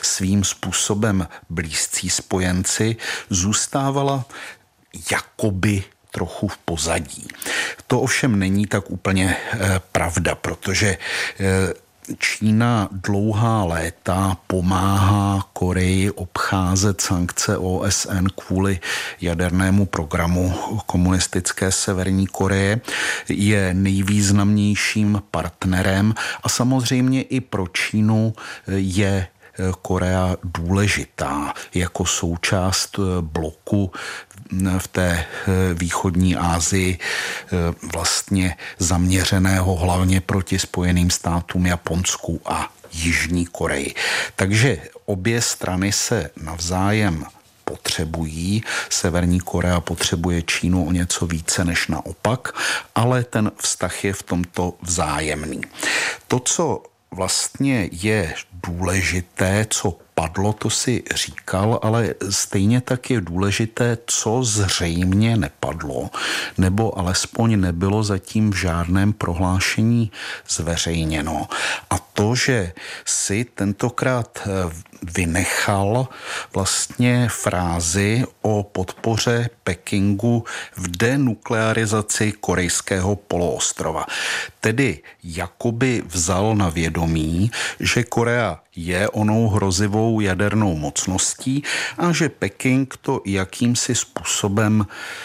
svým způsobem blízcí spojenci, zůstávala jakoby trochu v pozadí. To ovšem není tak úplně pravda, protože Čína dlouhá léta pomáhá Koreji obcházet sankce OSN kvůli jadernému programu komunistické Severní Koreje, je nejvýznamnějším partnerem a samozřejmě i pro Čínu je Korea důležitá jako součást bloku v té východní Asii vlastně zaměřeného hlavně proti Spojeným státům, Japonsku a Jižní Koreji. Takže obě strany se navzájem potřebují. Severní Korea potřebuje Čínu o něco více než naopak, ale ten vztah je v tomto vzájemný. To, co vlastně je důležité, co padlo, to si říkal, ale stejně tak je důležité, co zřejmě nepadlo, nebo alespoň nebylo zatím v žádném prohlášení zveřejněno. A to, že si tentokrát vynechal vlastně frázi o podpoře Pekingu v denuklearizaci korejského poloostrova. Tedy jakoby vzal na vědomí, že Korea je onou hrozivou jadernou mocností a že Peking to jakýmsi způsobem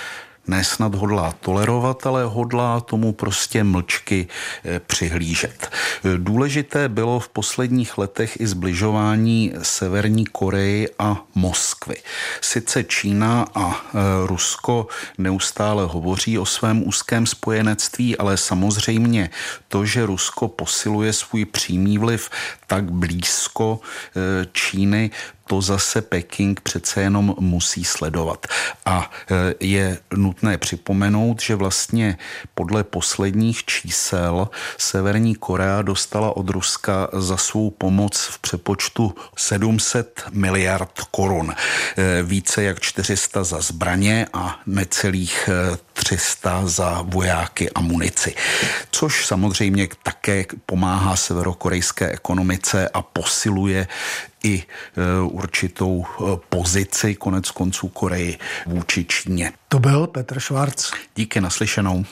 nesnad hodlá tolerovat, ale hodlá tomu prostě mlčky přihlížet. Důležité bylo v posledních letech i zbližování Severní Koreji a Moskvy. Sice Čína a Rusko neustále hovoří o svém úzkém spojenectví, ale samozřejmě to, že Rusko posiluje svůj přímý vliv tak blízko Číny, to zase Peking přece jenom musí sledovat. A je nutné připomenout, že vlastně podle posledních čísel Severní Korea dostala od Ruska za svou pomoc v přepočtu 700 miliard korun. Více jak 400 za zbraně a necelých 300 za vojáky a munici. Což samozřejmě také pomáhá severokorejské ekonomice a posiluje i určitou pozici konec konců Koreji vůči Číně. To byl Petr Švarc. Díky, naslyšenou.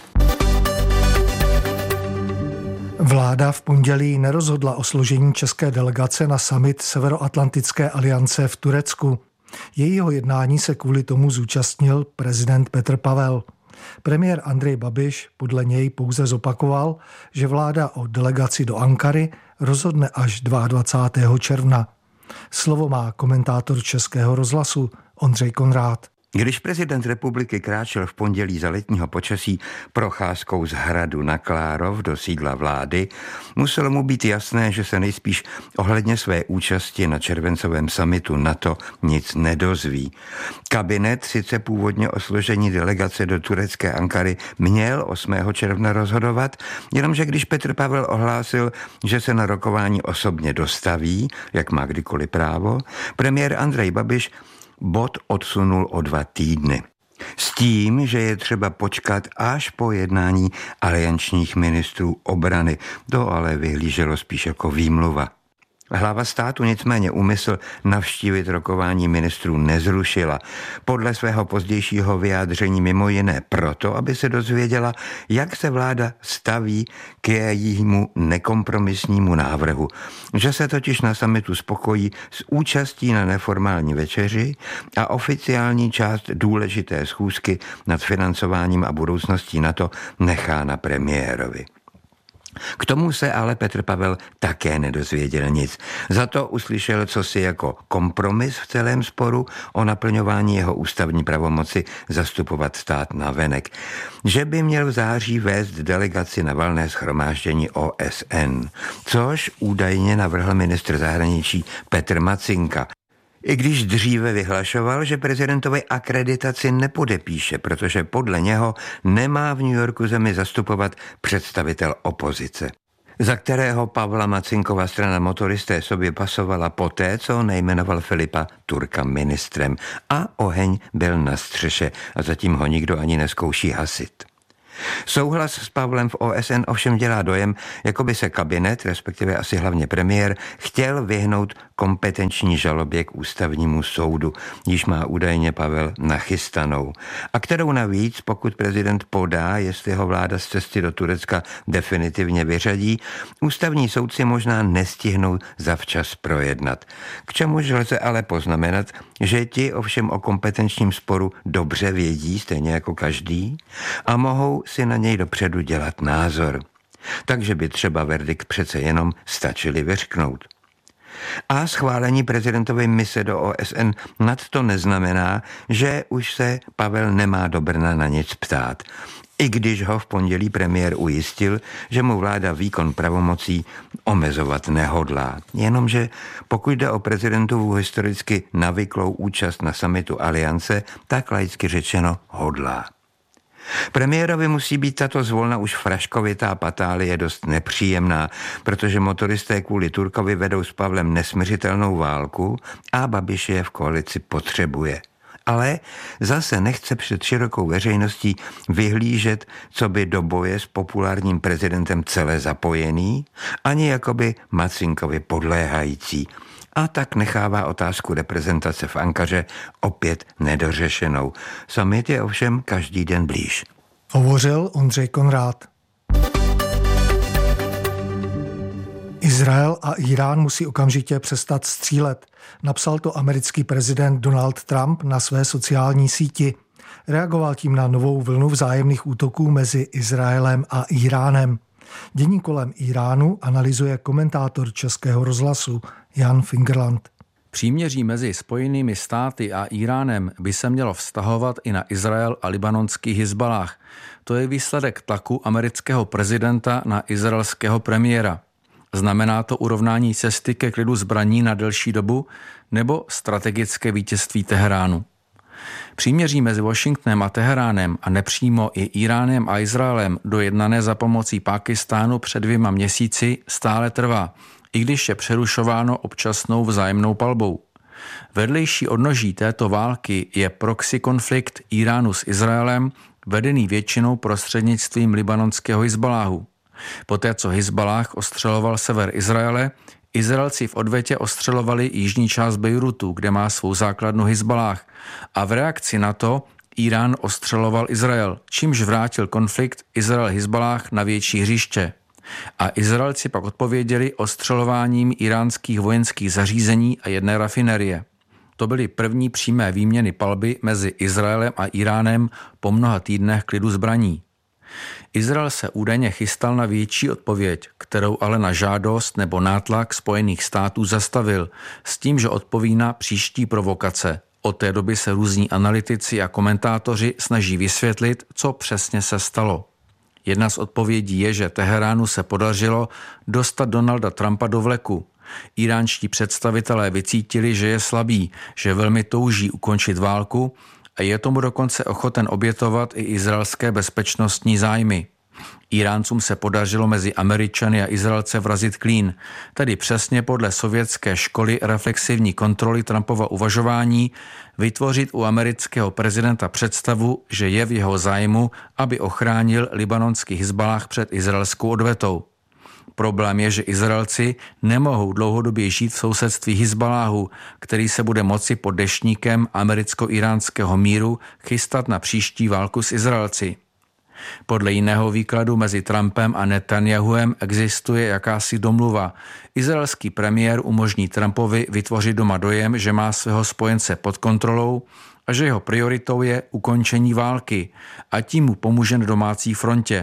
Vláda v pondělí nerozhodla o složení české delegace na summit Severoatlantické aliance v Turecku. Jejího jednání se kvůli tomu zúčastnil prezident Petr Pavel. Premiér Andrej Babiš podle něj pouze zopakoval, že vláda o delegaci do Ankary rozhodne až 22. června. Slovo má komentátor Českého rozhlasu Ondřej Konrád. Když prezident republiky kráčel v pondělí za letního počasí procházkou z hradu na Klárov do sídla vlády, muselo mu být jasné, že se nejspíš ohledně své účasti na červencovém summitu NATO nic nedozví. Kabinet sice původně o složení delegace do turecké Ankary měl 8. června rozhodovat, jenomže když Petr Pavel ohlásil, že se na rokování osobně dostaví, jak má kdykoliv právo, premiér Andrej Babiš bod odsunul o 2 týdny. S tím, že je třeba počkat až po jednání aliančních ministrů obrany. To ale vyhlíželo spíš jako výmluva. Hlava státu nicméně úmysl navštívit rokování ministrů nezrušila. Podle svého pozdějšího vyjádření mimo jiné proto, aby se dozvěděla, jak se vláda staví k jejímu nekompromisnímu návrhu. Že se totiž na summitu spokojí s účastí na neformální večeři a oficiální část důležité schůzky nad financováním a budoucností NATO nechá na premiérovi. K tomu se ale Petr Pavel také nedozvěděl nic. Za to uslyšel cosi jako kompromis v celém sporu o naplňování jeho ústavní pravomoci zastupovat stát navenek. Že by měl v září vést delegaci na valné shromáždění OSN, což údajně navrhl ministr zahraničí Petr Macinka. I když dříve vyhlašoval, že prezidentovi akreditaci nepodepíše, protože podle něho nemá v New Yorku zemi zastupovat představitel opozice, za kterého Pavla Macinkova strana Motoristé sobě pasovala poté, co nejmenoval Filipa Turka ministrem a oheň byl na střeše a zatím ho nikdo ani nezkouší hasit. Souhlas s Pavlem v OSN ovšem dělá dojem, jako by se kabinet, respektive asi hlavně premiér, chtěl vyhnout kompetenční žalobě k ústavnímu soudu, již má údajně Pavel nachystanou. A kterou navíc, pokud prezident podá, jestli ho vláda z cesty do Turecka definitivně vyřadí, ústavní soudci možná nestihnou zavčas projednat. K čemuž lze ale poznamenat, že ti ovšem o kompetenčním sporu dobře vědí, stejně jako každý, a mohou si na něj dopředu dělat názor. Takže by třeba verdikt přece jenom stačili vyřknout. A schválení prezidentovy mise do OSN nad to neznamená, že už se Pavel nemá do Brna na nic ptát. I když ho v pondělí premiér ujistil, že mu vláda výkon pravomocí omezovat nehodlá. Jenomže pokud jde o prezidentovu historicky navyklou účast na summitu Aliance, tak laicky řečeno hodlá. Premiérovi musí být tato zvolna už fraškovitá patálie dost nepříjemná, protože motoristé kvůli Turkovi vedou s Pavlem nesmiřitelnou válku a Babiš je v koalici potřebuje. Ale zase nechce před širokou veřejností vyhlížet, co by do boje s populárním prezidentem celé zapojený, ani jakoby Macinkovi podléhající. A tak nechává otázku reprezentace v Ankaře opět nedořešenou. Summit je ovšem každý den blíž. Hovořil Ondřej Konrád. Izrael a Irán musí okamžitě přestat střílet. Napsal to americký prezident Donald Trump na své sociální síti. Reagoval tím na novou vlnu vzájemných útoků mezi Izraelem a Iránem. Dění kolem Iránu analyzuje komentátor Českého rozhlasu Jan Fingerland. Příměří mezi Spojenými státy a Iránem by se mělo vztahovat i na Izrael a libanonský Hizbalách. To je výsledek tlaku amerického prezidenta na izraelského premiéra. Znamená to urovnání cesty ke klidu zbraní na delší dobu nebo strategické vítězství Teheránu? Příměří mezi Washingtonem a Teheránem a nepřímo i Iránem a Izraelem dojednané za pomocí Pákistánu před 2 měsíci stále trvá, i když je přerušováno občasnou vzájemnou palbou. Vedlejší odnoží této války je proxy konflikt Iránu s Izraelem, vedený většinou prostřednictvím libanonského Hizbaláhu. Poté, co Hizbalách ostřeloval sever Izraele, Izraelci v odvetě ostřelovali jižní část Bejrutu, kde má svou základnu Hizbalách, a v reakci na to Irán ostřeloval Izrael, čímž vrátil konflikt Izrael-Hizbalách na větší hřiště. A Izraelci pak odpověděli ostřelováním iránských vojenských zařízení a jedné rafinerie. To byly první přímé výměny palby mezi Izraelem a Iránem po mnoha týdnech klidu zbraní. Izrael se údajně chystal na větší odpověď, kterou ale na žádost nebo nátlak Spojených států zastavil, s tím, že odpoví na příští provokace. Od té doby se různí analytici a komentátoři snaží vysvětlit, co přesně se stalo. Jedna z odpovědí je, že Teheránu se podařilo dostat Donalda Trumpa do vleku. Iránští představitelé vycítili, že je slabý, že velmi touží ukončit válku a je tomu dokonce ochoten obětovat i izraelské bezpečnostní zájmy. Iráncům se podařilo mezi Američany a Izraelce vrazit klín, tedy přesně podle sovětské školy reflexivní kontroly Trumpova uvažování vytvořit u amerického prezidenta představu, že je v jeho zájmu, aby ochránil libanonský Hizbalách před izraelskou odvetou. Problém je, že Izraelci nemohou dlouhodobě žít v sousedství Hizbaláhu, který se bude moci pod deštníkem americko-iránského míru chystat na příští válku s Izraelci. Podle jiného výkladu mezi Trumpem a Netanjahuem existuje jakási domluva. Izraelský premiér umožní Trumpovi vytvořit doma dojem, že má svého spojence pod kontrolou a že jeho prioritou je ukončení války a tím mu pomůže na domácí frontě.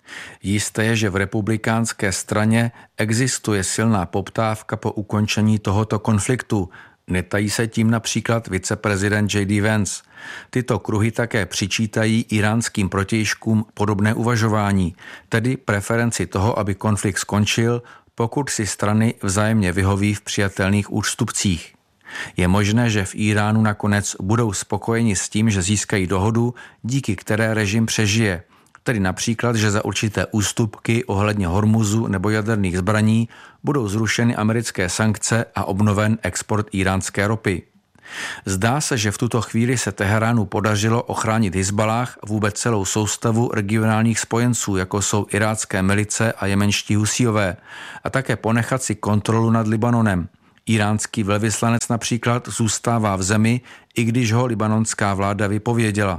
Jisté je, že v republikánské straně existuje silná poptávka po ukončení tohoto konfliktu. Netají se tím například viceprezident J.D. Vance. Tyto kruhy také přičítají iránským protějškům podobné uvažování, tedy preferenci toho, aby konflikt skončil, pokud si strany vzájemně vyhoví v přijatelných ústupcích. Je možné, že v Iránu nakonec budou spokojeni s tím, že získají dohodu, díky které režim přežije. Tedy například, že za určité ústupky ohledně Hormuzu nebo jaderných zbraní budou zrušeny americké sankce a obnoven export iránské ropy. Zdá se, že v tuto chvíli se Teheránu podařilo ochránit Hizballáh vůbec celou soustavu regionálních spojenců, jako jsou irácké milice a jemenští Husíové, a také ponechat si kontrolu nad Libanonem. Iránský velvyslanec například zůstává v zemi, i když ho libanonská vláda vypověděla.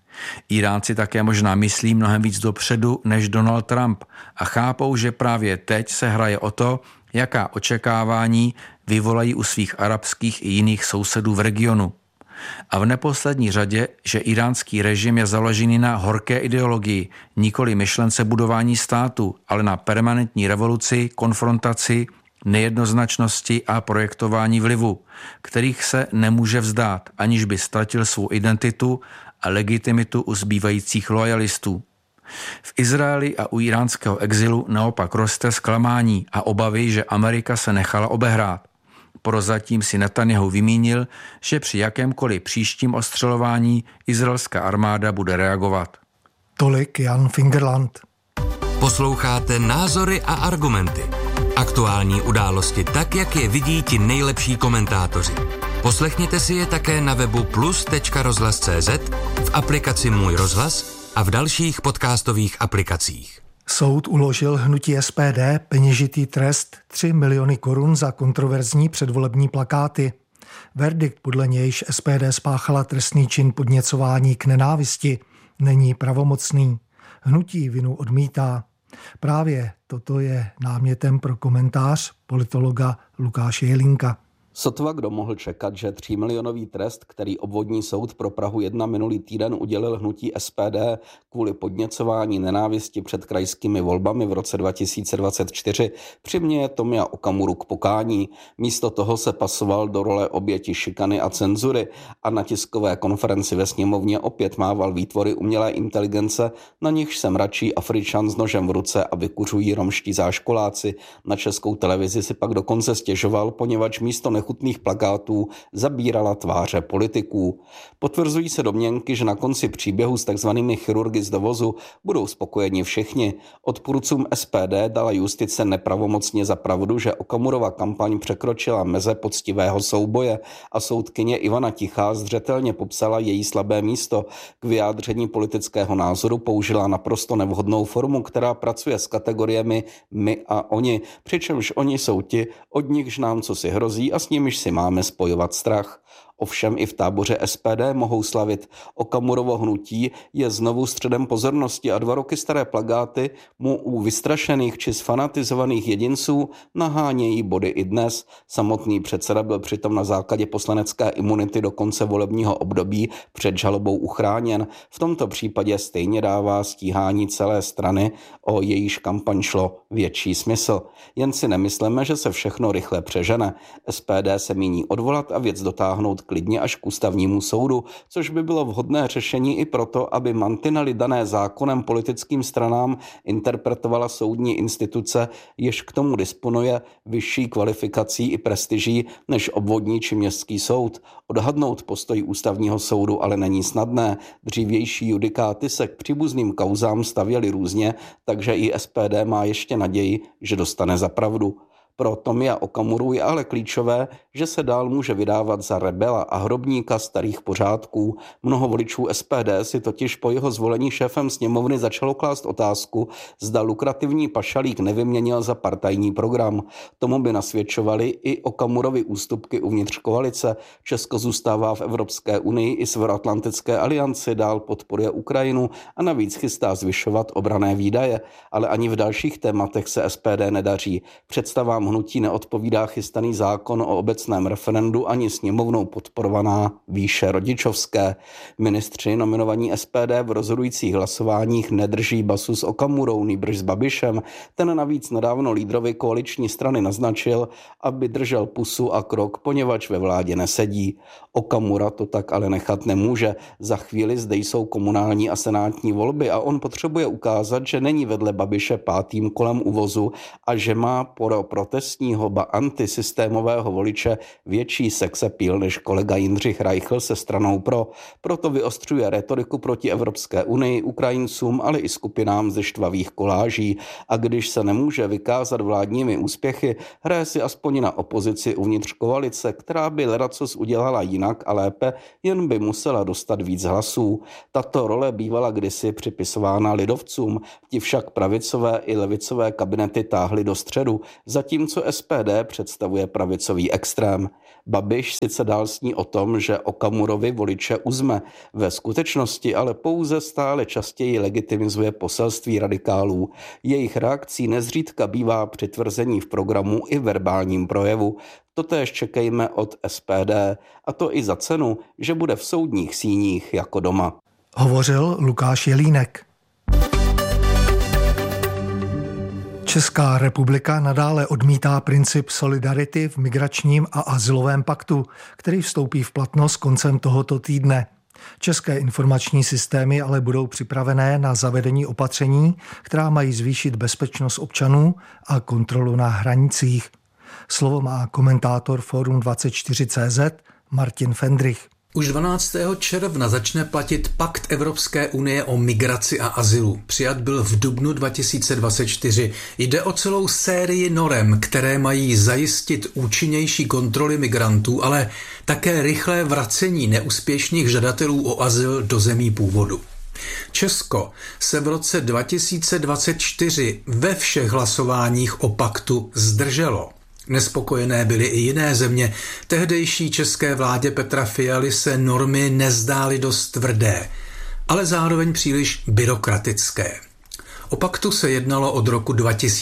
Iránci také možná myslí mnohem víc dopředu než Donald Trump a chápou, že právě teď se hraje o to, jaká očekávání vyvolají u svých arabských i jiných sousedů v regionu. A v neposlední řadě, že iránský režim je založený na horké ideologii, nikoli myšlence budování státu, ale na permanentní revoluci, konfrontaci, nejednoznačnosti a projektování vlivu, kterých se nemůže vzdát, aniž by ztratil svou identitu a legitimitu u zbývajících lojalistů. V Izraeli a u iránského exilu naopak roste zklamání a obavy, že Amerika se nechala obehrát. Prozatím si Netanjahu vymínil, že při jakémkoliv příštím ostřelování izraelská armáda bude reagovat. Tolik Jan Fingerland. Posloucháte Názory a argumenty. Aktuální události tak, jak je vidí ti nejlepší komentátoři. Poslechněte si je také na webu plus.rozhlas.cz, v aplikaci Můj rozhlas a v dalších podcastových aplikacích. Soud uložil hnutí SPD peněžitý trest 3 miliony korun za kontroverzní předvolební plakáty. Verdikt, podle nějž SPD spáchala trestný čin podněcování k nenávisti, není pravomocný. Hnutí vinu odmítá. Právě toto je námětem pro komentář politologa Lukáše Jelínka. Sotva kdo mohl čekat, že 3milionový trest, který obvodní soud pro Prahu 1 minulý týden udělil hnutí SPD kvůli podněcování nenávisti před krajskými volbami v roce 2024, přiměje Tomia Okamuru k pokání. Místo toho se pasoval do role oběti šikany a cenzury a na tiskové konferenci ve sněmovně opět mával výtvory umělé inteligence, na nichž se mračí Afričan s nožem v ruce a vykuřují romští záškoláci. Na Českou televizi si pak dokonce stěžoval, poněvadž místo nechutných plakátů zabírala tváře politiků. Potvrzují se domněnky, že na konci příběhu s takzvanými chirurgy z dovozu budou spokojeni všichni. Odpůrcům SPD dala justice nepravomocně za pravdu, že Okamurova kampaň překročila meze poctivého souboje a soudkyně Ivana Tichá zřetelně popsala její slabé místo. K vyjádření politického názoru použila naprosto nevhodnou formu, která pracuje s kategoriemi my a oni, přičemž oni jsou ti, od nichž nám cosi hrozí a s nimiž si máme spojovat strach. Ovšem i v táboře SPD mohou slavit. Okamurovo hnutí je znovu středem pozornosti a 2 roky staré plakáty mu u vystrašených či sfanatizovaných jedinců nahánějí body i dnes. Samotný předseda byl přitom na základě poslanecké imunity do konce volebního období před žalobou uchráněn. V tomto případě stejně dává stíhání celé strany, o jejíž kampaň šlo, větší smysl. Jen si nemyslíme, že se všechno rychle přežene. SPD se míní odvolat a věc dotáhnout klidně až k ústavnímu soudu, což by bylo vhodné řešení i proto, aby mantinely dané zákonem politickým stranám interpretovala soudní instituce, jež k tomu disponuje vyšší kvalifikací i prestiží než obvodní či městský soud. Odhadnout postoj ústavního soudu ale není snadné. Dřívější judikáty se k příbuzným kauzám stavěly různě, takže i SPD má ještě naději, že dostane za pravdu. Pro Tomia Okamuru je ale klíčové, že se dál může vydávat za rebela a hrobníka starých pořádků. Mnoho voličů SPD si totiž po jeho zvolení šéfem sněmovny začalo klást otázku, zda lukrativní pašalík nevyměnil za partajní program. Tomu by nasvědčovaly i Okamurovy ústupky uvnitř koalice. Česko zůstává v Evropské unii i Severoatlantické alianci, dál podporuje Ukrajinu a navíc chystá zvyšovat obranné výdaje. Ale ani v dalších tématech se SPD nedaří. Představám hnutí neodpovídá chystaný zákon o obecném referendu ani sněmovnou podporovaná výše rodičovské. Ministři nominovaní SPD v rozhodujících hlasováních nedrží basu s Okamurou, nýbrž s Babišem. Ten navíc nedávno lídrovi koaliční strany naznačil, aby držel pusu a krok, poněvadž ve vládě nesedí. Okamura to tak ale nechat nemůže. Za chvíli zde jsou komunální a senátní volby a on potřebuje ukázat, že není vedle Babiše 5. kolem uvozu a že má pro protestního ba antisystémového voliče větší sexappeal než kolega Jindřich Reichl se stranou Pro. Proto vyostřuje retoriku proti Evropské unii, Ukrajincům, ale i skupinám ze štvavých koláží. A když se nemůže vykázat vládními úspěchy, hraje si aspoň na opozici uvnitř koalice, která by ledacos udělala jinak a lépe, jen by musela dostat víc hlasů. Tato role bývala kdysi připisována lidovcům, ti však pravicové i levicové kabinety táhly do středu, zatímco SPD představuje pravicový extrém. Babiš sice dál sní o tom, že Okamurovi voliče uzme, ve skutečnosti ale pouze stále častěji legitimizuje poselství radikálů. Jejich reakcí nezřídka bývá přitvrzení v programu i verbálním projevu. Totéž čekejme od SPD, a to i za cenu, že bude v soudních síních jako doma. Hovořil Lukáš Jelínek. Česká republika nadále odmítá princip solidarity v migračním a azylovém paktu, který vstoupí v platnost koncem tohoto týdne. České informační systémy ale budou připravené na zavedení opatření, která mají zvýšit bezpečnost občanů a kontrolu na hranicích. Slovo má komentátor Forum 24CZ Martin Fendrich. Už 12. června začne platit Pakt Evropské unie o migraci a azylu. Přijat byl v dubnu 2024. Jde o celou sérii norem, které mají zajistit účinnější kontroly migrantů, ale také rychlé vracení neúspěšných žadatelů o azyl do zemí původu. Česko se v roce 2024 ve všech hlasováních o paktu zdrželo. Nespokojené byly i jiné země. Tehdejší české vládě Petra Fialy se normy nezdály dost tvrdé, ale zároveň příliš byrokratické. O paktu se jednalo od roku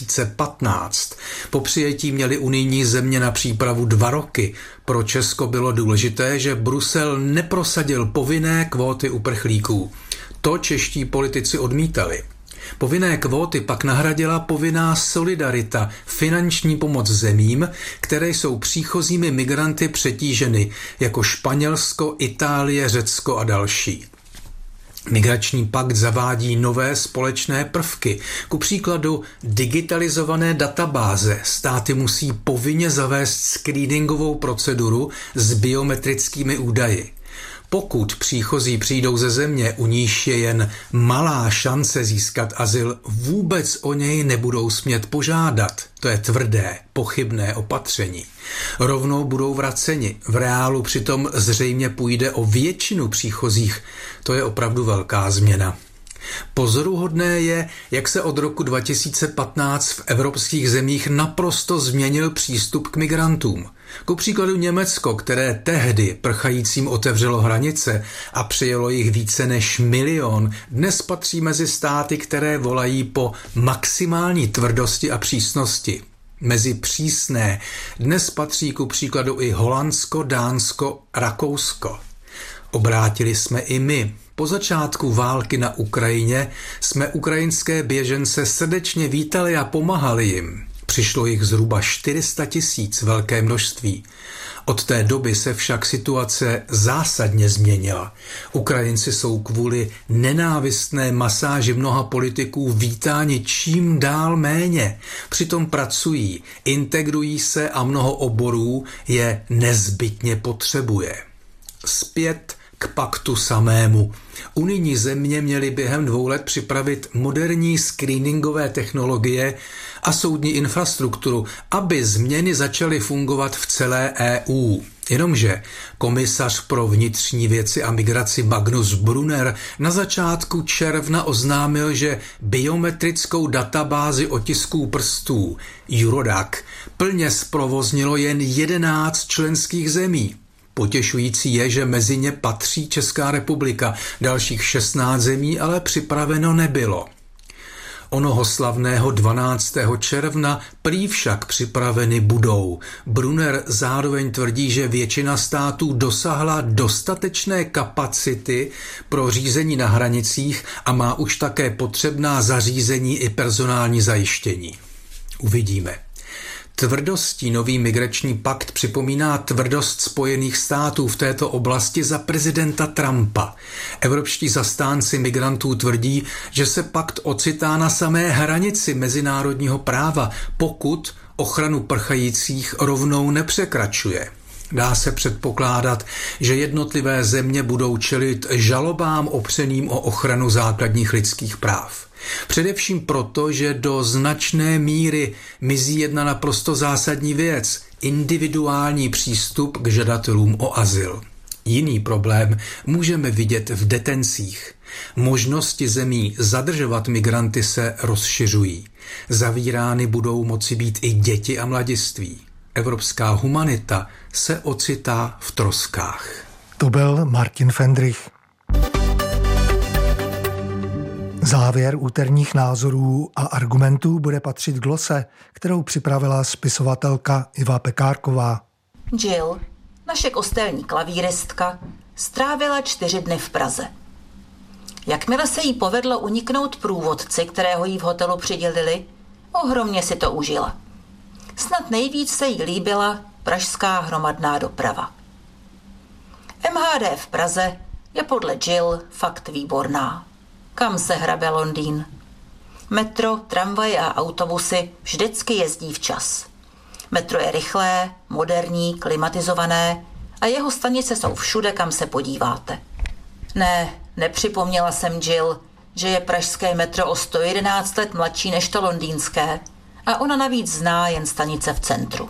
2015. Po přijetí měly unijní země na přípravu 2 roky. Pro Česko bylo důležité, že Brusel neprosadil povinné kvóty uprchlíků. To čeští politici odmítali. Povinné kvóty pak nahradila povinná solidarita, finanční pomoc zemím, které jsou příchozími migranty přetíženy, jako Španělsko, Itálie, Řecko a další. Migrační pakt zavádí nové společné prvky, ku příkladu digitalizované databáze. Státy musí povinně zavést screeningovou proceduru s biometrickými údaji. Pokud příchozí přijdou ze země, u níž je jen malá šance získat azyl, vůbec o něj nebudou smět požádat. To je tvrdé, pochybné opatření. Rovnou budou vraceni. V reálu přitom zřejmě půjde o většinu příchozích. To je opravdu velká změna. Pozoruhodné je, jak se od roku 2015 v evropských zemích naprosto změnil přístup k migrantům. Ku příkladu Německo, které tehdy prchajícím otevřelo hranice a přijelo jich více než 1 milion, dnes patří mezi státy, které volají po maximální tvrdosti a přísnosti. Mezi přísné dnes patří ku příkladu i Holandsko, Dánsko, Rakousko. Obrátili jsme i my. Po začátku války na Ukrajině jsme ukrajinské běžence srdečně vítali a pomáhali jim. Přišlo jich zhruba 400 000, velké množství. Od té doby se však situace zásadně změnila. Ukrajinci jsou kvůli nenávistné masáži mnoha politiků vítáni čím dál méně. Přitom pracují, integrují se a mnoho oborů je nezbytně potřebuje. Zpět k paktu samému. Unijní země měly během 2 let připravit moderní screeningové technologie a soudní infrastrukturu, aby změny začaly fungovat v celé EU. Jenomže komisař pro vnitřní věci a migraci Magnus Brunner na začátku června oznámil, že biometrickou databázi otisků prstů Eurodac plně zprovoznilo jen 11 členských zemí. Potěšující je, že mezi ně patří Česká republika, dalších 16 zemí ale připraveno nebylo. Onoho slavného 12. června prý však připraveny budou. Brunner zároveň tvrdí, že většina států dosáhla dostatečné kapacity pro řízení na hranicích a má už také potřebná zařízení i personální zajištění. Uvidíme. Tvrdostí nový migrační pakt připomíná tvrdost Spojených států v této oblasti za prezidenta Trumpa. Evropští zastánci migrantů tvrdí, že se pakt ocitá na samé hranici mezinárodního práva, pokud ochranu prchajících rovnou nepřekračuje. Dá se předpokládat, že jednotlivé země budou čelit žalobám opřeným o ochranu základních lidských práv. Především proto, že do značné míry mizí jedna naprosto zásadní věc – individuální přístup k žadatelům o azyl. Jiný problém můžeme vidět v detencích. Možnosti zemí zadržovat migranty se rozšiřují. Zavírány budou moci být i děti a mladiství. Evropská humanita se ocitá v troskách. To byl Martin Fendrich. Závěr úterních názorů a argumentů bude patřit glose, kterou připravila spisovatelka Iva Pekárková. Jill, naše kostelní klavíristka, strávila 4 dny v Praze. Jakmile se jí povedlo uniknout průvodci, kterého jí v hotelu přidělili, ohromně si to užila. Snad nejvíc se jí líbila pražská hromadná doprava. MHD v Praze je podle Jill fakt výborná. Kam se hrabe Londýn? Metro, tramvaje a autobusy vždycky jezdí včas. Metro je rychlé, moderní, klimatizované a jeho stanice jsou všude, kam se podíváte. Ne, nepřipomněla jsem Jill, že je pražské metro o 111 let mladší než to londýnské a ona navíc zná jen stanice v centru.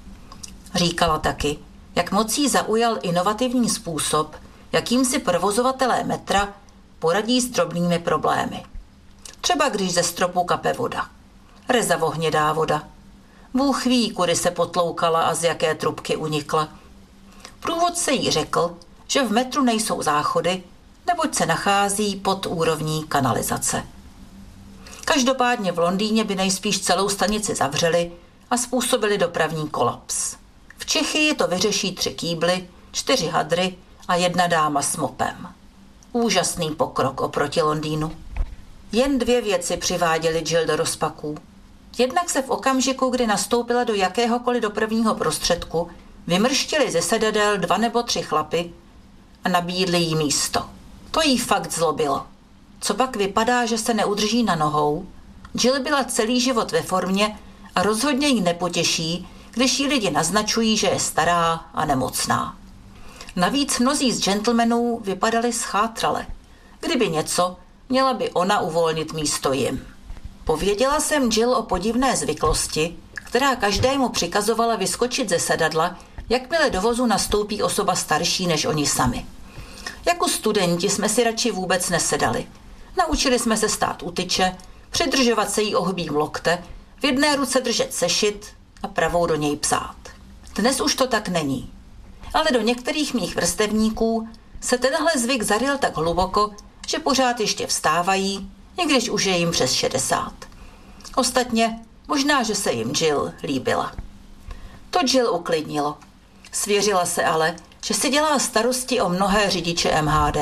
Říkala taky, jak moc jí zaujal inovativní způsob, jakým si provozovatelé metra poradí s drobnými problémy. Třeba když ze stropu kape voda. Rezavohnědá voda. Bůh ví, kudy se potloukala a z jaké trubky unikla. Průvodce jí řekl, že v metru nejsou záchody, neboť se nachází pod úrovní kanalizace. Každopádně v Londýně by nejspíš celou stanici zavřeli a způsobili dopravní kolaps. V Čechii to vyřeší 3 kýbly, 4 hadry a 1 dáma s mopem. Úžasný pokrok oproti Londýnu. Jen 2 věci přiváděly Jill do rozpaků. Jednak se v okamžiku, kdy nastoupila do jakéhokoliv dopravního prostředku, vymrštili ze sedadel 2 nebo 3 chlapy a nabídli jí místo. To jí fakt zlobilo. Co pak vypadá, že se neudrží na nohou? Jill byla celý život ve formě a rozhodně jí nepotěší, když jí lidi naznačují, že je stará a nemocná. Navíc mnozí z gentlemanů vypadali schátrale. Kdyby něco, měla by ona uvolnit místo jim. Pověděla jsem Jill o podivné zvyklosti, která každému přikazovala vyskočit ze sedadla, jakmile do vozu nastoupí osoba starší než oni sami. Jako studenti jsme si radši vůbec nesedali. Naučili jsme se stát u tyče, přidržovat se jí ohbím lokte, v jedné ruce držet sešit a pravou do něj psát. Dnes už to tak není. Ale do některých mých vrstevníků se tenhle zvyk zaryl tak hluboko, že pořád ještě vstávají, i když už je jim přes 60. Ostatně možná, že se jim Jill líbila. To Jill uklidnilo. Svěřila se ale, že si dělá starosti o mnohé řidiče MHD.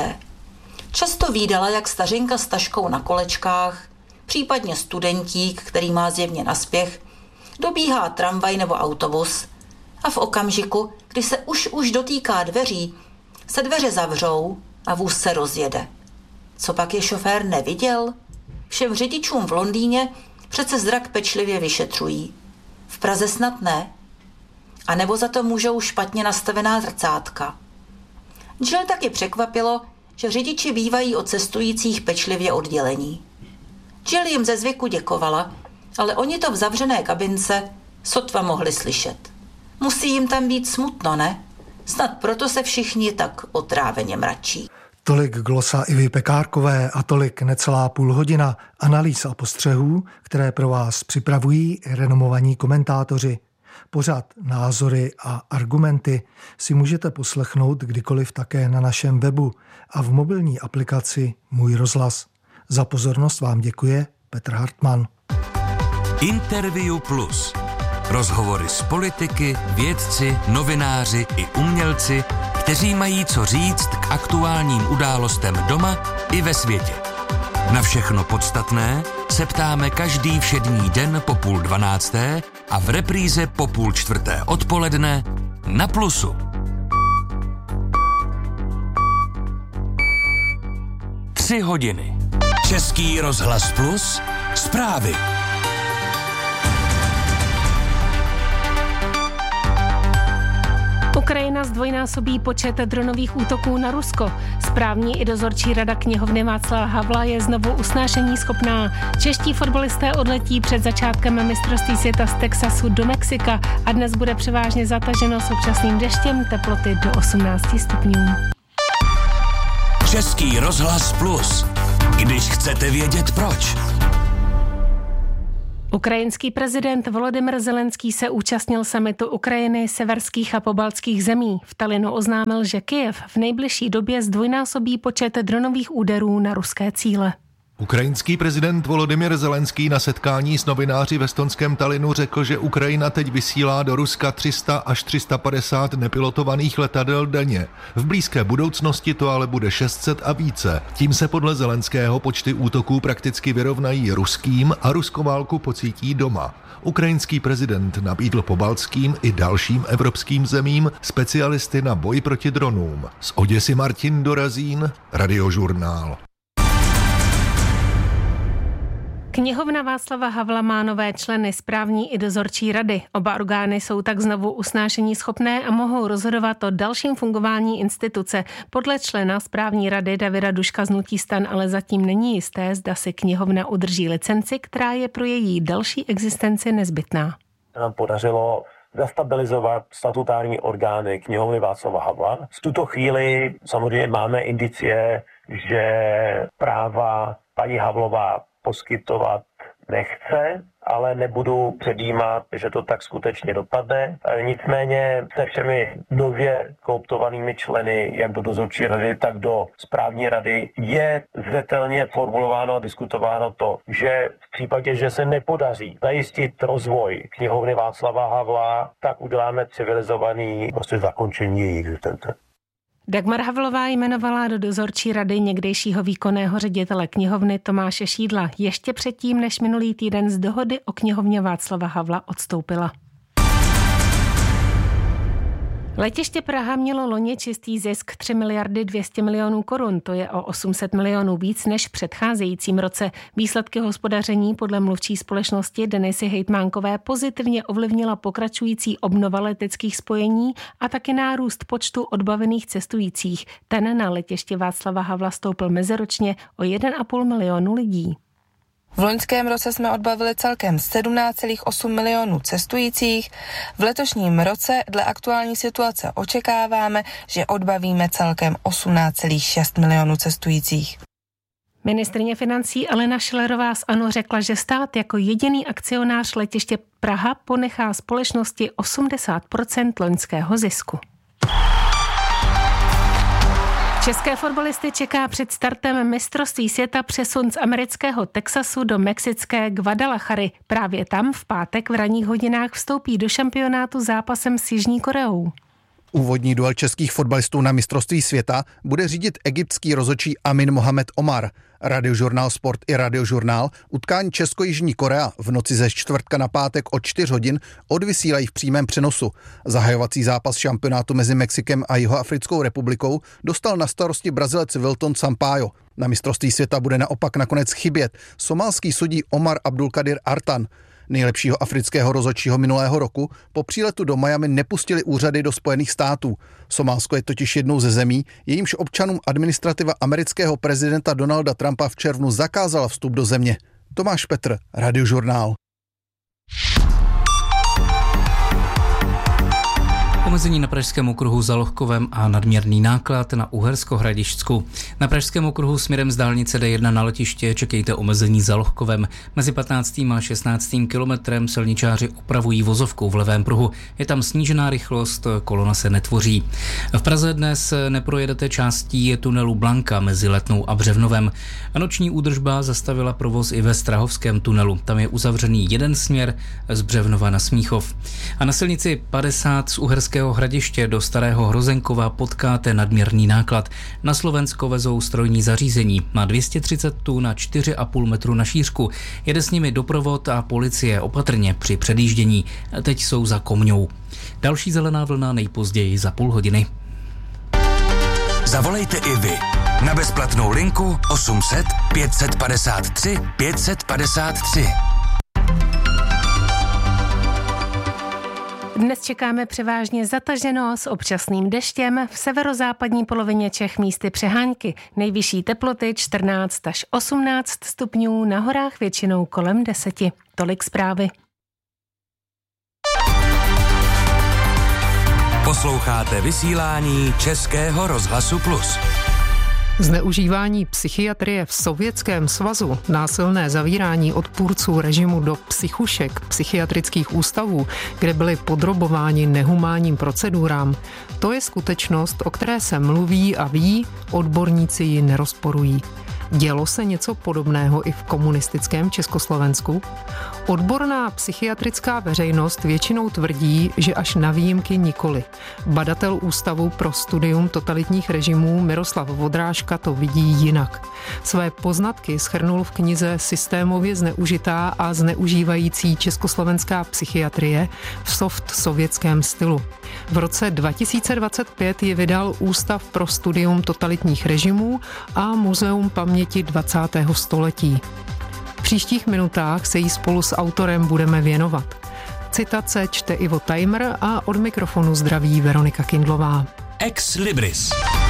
Často vídala, jak stařenka s taškou na kolečkách, případně studentík, který má zjevně naspěch, dobíhá tramvaj nebo autobus a v okamžiku, kdy se už dotýká dveří, se dveře zavřou a vůz se rozjede. Co pak je šofér neviděl? Všem řidičům v Londýně přece zrak pečlivě vyšetřují. V Praze snad ne. A nebo za to můžou špatně nastavená zrcátka. Jill taky překvapilo, že řidiči bývají od cestujících pečlivě oddělení. Jill jim ze zvyku děkovala, ale oni to v zavřené kabince sotva mohli slyšet. Musí jim tam být smutno, ne? Snad proto se všichni tak otráveně mračí. Tolik glosa Ivy Pekárkové a tolik necelá půl hodina analýz a postřehů, které pro vás připravují renomovaní komentátoři. Pořad Názory a argumenty si můžete poslechnout kdykoliv také na našem webu a v mobilní aplikaci Můj rozhlas. Za pozornost vám děkuje Petr Hartmann. Interview Plus. Rozhovory s politiky, vědci, novináři i umělci, kteří mají co říct k aktuálním událostem doma i ve světě. Na všechno podstatné se ptáme každý všední den po 11:30 a v repríze po 3:30 odpoledne na Plusu. 3 hodiny. Český rozhlas Plus. Zprávy. Ukrajina zdvojnásobí počet dronových útoků na Rusko. Správní i dozorčí rada knihovny Václava Havla je znovu usnášení schopná. Čeští fotbalisté odletí před začátkem mistrovství světa z Texasu do Mexika a dnes bude převážně zataženo s občasným deštěm, teploty do 18 stupňů. Český rozhlas Plus. Když chcete vědět proč. Ukrajinský prezident Volodymyr Zelenský se účastnil summitu Ukrajiny, severských a pobaltských zemí. V Tallinnu oznámil, že Kyjev v nejbližší době zdvojnásobí počet dronových úderů na ruské cíle. Ukrajinský prezident Volodymyr Zelenský na setkání s novináři v estonském Tallinnu řekl, že Ukrajina teď vysílá do Ruska 300 až 350 nepilotovaných letadel denně. V blízké budoucnosti to ale bude 600 a více. Tím se podle Zelenského počty útoků prakticky vyrovnají ruským a ruskou válku pocítí doma. Ukrajinský prezident nabídl pobaltským i dalším evropským zemím specialisty na boj proti dronům. Z Oděsy Martin Dorazín, Radiožurnál. Knihovna Václava Havla má nové členy správní i dozorčí rady. Oba orgány jsou tak znovu usnášení schopné a mohou rozhodovat o dalším fungování instituce. Podle člena správní rady Davida Duška z hnutí STAN ale zatím není jisté, zda si knihovna udrží licenci, která je pro její další existenci nezbytná. Nám podařilo zastabilizovat statutární orgány knihovny Václava Havla. V tuto chvíli samozřejmě máme indicie, že práva paní Havlová poskytovat nechce, ale nebudu předjímat, že to tak skutečně dopadne. Nicméně se všemi nově kooptovanými členy, jak do dozorčí rady, tak do správní rady, je zřetelně formulováno a diskutováno to, že v případě, že se nepodaří zajistit rozvoj knihovny Václava Havla, tak uděláme civilizovaný zakončení její existence. Dagmar Havlová jmenovala do dozorčí rady někdejšího výkonného ředitele knihovny Tomáše Šídla ještě předtím, než minulý týden z dohody o knihovně Václava Havla odstoupila. Letiště Praha mělo loni čistý zisk 3 miliardy 200 milionů korun, to je o 800 milionů víc než v předcházejícím roce. Výsledky hospodaření podle mluvčí společnosti Denisy Hejtmánkové pozitivně ovlivnila pokračující obnova leteckých spojení a taky nárůst počtu odbavených cestujících. Ten na letiště Václava Havla stoupl meziročně o 1,5 milionu lidí. V loňském roce jsme odbavili celkem 17,8 milionů cestujících. V letošním roce dle aktuální situace očekáváme, že odbavíme celkem 18,6 milionů cestujících. Ministryně financí Alena Schillerová z ANO řekla, že stát jako jediný akcionář letiště Praha ponechá společnosti 80% loňského zisku. České fotbalisty čeká před startem mistrovství světa přesun z amerického Texasu do mexické Guadalajary. Právě tam v pátek v ranních hodinách vstoupí do šampionátu zápasem s Jižní Koreou. Úvodní duel českých fotbalistů na mistrovství světa bude řídit egyptský rozhodčí Amin Mohamed Omar. Radiožurnál Sport i Radiožurnál utkání Česko-Jižní Korea v noci ze čtvrtka na pátek od 4 hodin odvysílají v přímém přenosu. Zahajovací zápas šampionátu mezi Mexikem a Jihoafrickou republikou dostal na starosti Brazilec Wilton Sampaio. Na mistrovství světa bude naopak nakonec chybět somálský sudí Omar Abdulkadir Artan. Nejlepšího afrického rozhodčího minulého roku po příletu do Miami nepustili úřady do Spojených států. Somálsko je totiž jednou ze zemí, jejímž občanům administrativa amerického prezidenta Donalda Trumpa v červnu zakázala vstup do země. Tomáš Petr, Radiožurnál. Omezení na Pražském okruhu za Lohkovem a nadměrný náklad na Uhersko-Hradišťsku. Na Pražském okruhu směrem z dálnice D1 na letiště čekejte omezení za Lohkovem. Mezi 15. a 16. kilometrem silničáři opravují vozovku v levém pruhu. Je tam snížená rychlost, kolona se netvoří. V Praze dnes neprojedete částí tunelu Blanka mezi Letnou a Břevnovem. A noční údržba zastavila provoz i ve Strahovském tunelu. Tam je uzavřený jeden směr z Břevnova na Smíchov. A na silnici 50 z Uherského Hradiště do Starého Hrozenkova potkáte nadměrný náklad. Na Slovensko vezou strojní zařízení. Má 230 tun na 4,5 metru na šířku. Jede s nimi doprovod a policie opatrně při předjíždění. Teď jsou za Komňou. Další zelená vlna nejpozději za půl hodiny. Zavolejte i vy na bezplatnou linku 800 553 553. Dnes čekáme převážně zataženo s občasným deštěm, v severozápadní polovině Čech místy přehánky. Nejvyšší teploty 14 až 18 stupňů, na horách většinou kolem 10. Tolik zprávy. Posloucháte vysílání Českého rozhlasu Plus. Zneužívání psychiatrie v Sovětském svazu, násilné zavírání odpůrců režimu do psychušek, psychiatrických ústavů, kde byli podrobováni nehumánním procedurám, to je skutečnost, o které se mluví a ví, odborníci ji nerozporují. Dělo se něco podobného i v komunistickém Československu? Odborná psychiatrická veřejnost většinou tvrdí, že až na výjimky nikoli. Badatel Ústavu pro studium totalitních režimů Miroslav Vodrážka to vidí jinak. Své poznatky shrnul v knize Systémově zneužitá a zneužívající československá psychiatrie v soft sovětském stylu. V roce 2025 ji vydal Ústav pro studium totalitních režimů a Muzeum paměti 20. století. V příštích minutách se jí spolu s autorem budeme věnovat. Citace čte Ivo Tajmr a od mikrofonu zdraví Veronika Kindlová. Ex Libris.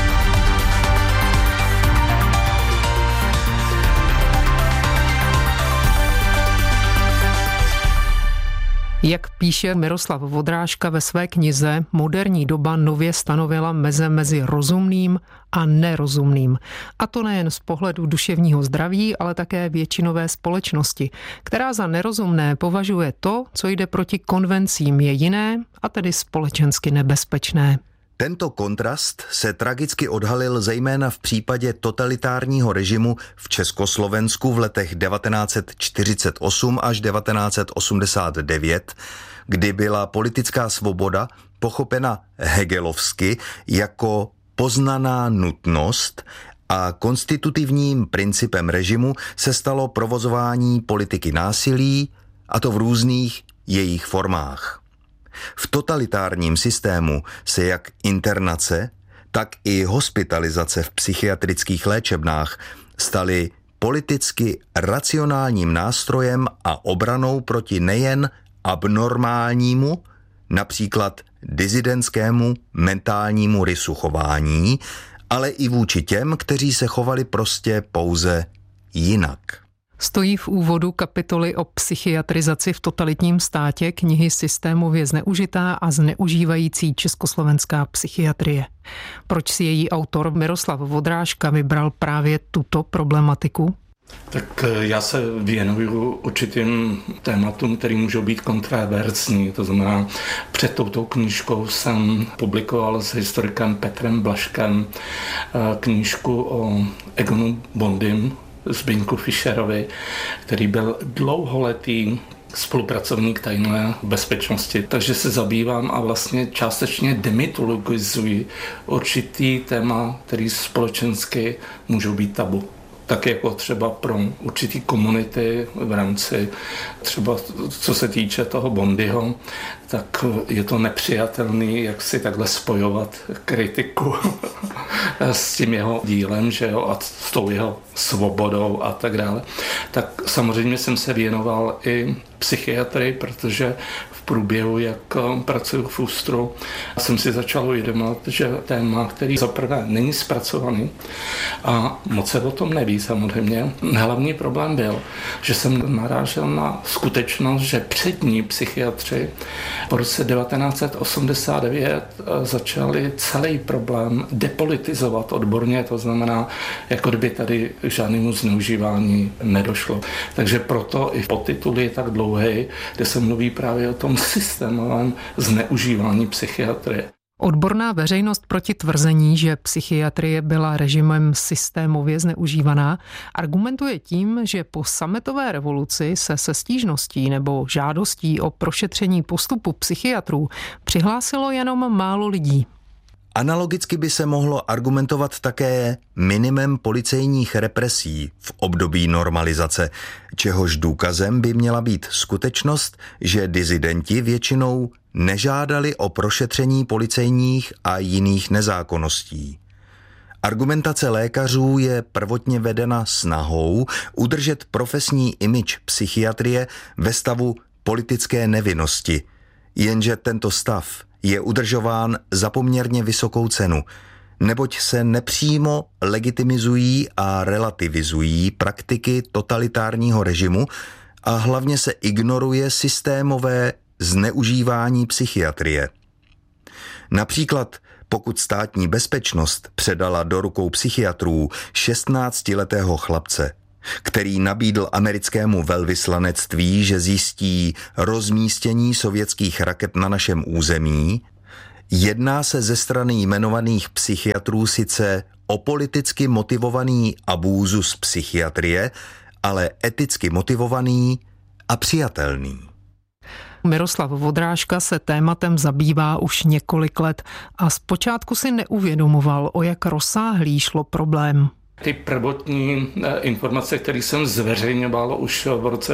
Jak píše Miroslav Vodrážka ve své knize, moderní doba nově stanovila meze mezi rozumným a nerozumným. A to nejen z pohledu duševního zdraví, ale také většinové společnosti, která za nerozumné považuje to, co jde proti konvencím, je jiné a tedy společensky nebezpečné. Tento kontrast se tragicky odhalil zejména v případě totalitárního režimu v Československu v letech 1948 až 1989, kdy byla politická svoboda pochopena hegelovsky jako poznaná nutnost a konstitutivním principem režimu se stalo provozování politiky násilí, a to v různých jejich formách. V totalitárním systému se jak internace, tak i hospitalizace v psychiatrických léčebnách staly politicky racionálním nástrojem a obranou proti nejen abnormálnímu, například dizidentskému mentálnímu rysu chování, ale i vůči těm, kteří se chovali prostě pouze jinak. Stojí v úvodu kapitoly o psychiatrizaci v totalitním státě knihy Systémově zneužitá a zneužívající československá psychiatrie. Proč si její autor Miroslav Vodrážka vybral právě tuto problematiku? Tak já se věnuju určitým tématům, které můžou být kontroverzní. To znamená, před touto knížkou jsem publikoval s historikem Petrem Blažkem knížku o Egonu Bondym, Zbyňku Fischerovi, který byl dlouholetý spolupracovník tajné bezpečnosti. Takže se zabývám a vlastně částečně demitologizuji určitý téma, který společensky můžou být tabu. Tak jako třeba pro určitý komunity v rámci třeba co se týče toho Bondyho, tak je to nepřijatelný, jak si takhle spojovat kritiku s tím jeho dílem, že jo, a s tou jeho svobodou a tak dále. Tak samozřejmě jsem se věnoval i psychiatrii, protože v průběhu, jak pracuji v ÚSTRu, jsem si začal uvědomovat, že téma, který zaprvé není zpracovaný a moc se o tom neví samozřejmě. Hlavní problém byl, že jsem narážel na skutečnost, že přední psychiatři po roce 1989 začali celý problém depolitizovat odborně, to znamená, jako kdyby tady k žádnému zneužívání nedošlo. Takže proto i podtitul je tak dlouhý, kde se mluví právě o tom systémovém zneužívání psychiatrie. Odborná veřejnost proti tvrzení, že psychiatrie byla režimem systémově zneužívaná, argumentuje tím, že po sametové revoluci se stížností nebo žádostí o prošetření postupu psychiatrů přihlásilo jenom málo lidí. Analogicky by se mohlo argumentovat také minimem policejních represí v období normalizace, čehož důkazem by měla být skutečnost, že disidenti většinou nežádali o prošetření policejních a jiných nezákonností. Argumentace lékařů je prvotně vedena snahou udržet profesní image psychiatrie ve stavu politické nevinnosti, Jenže tento stav je udržován za poměrně vysokou cenu, neboť se nepřímo legitimizují a relativizují praktiky totalitárního režimu a hlavně se ignoruje systémové zneužívání psychiatrie. Například pokud Státní bezpečnost předala do rukou psychiatrů 16letého chlapce, který nabídl americkému velvyslanectví, že zjistí rozmístění sovětských raket na našem území, jedná se ze strany jmenovaných psychiatrů sice o politicky motivovaný abúzus psychiatrie, ale eticky motivovaný a přijatelný. Miroslav Vodrážka se tématem zabývá už několik let a zpočátku si neuvědomoval, o jak rozsáhlý šlo problém. Ty prvotní informace, které jsem zveřejňoval už v roce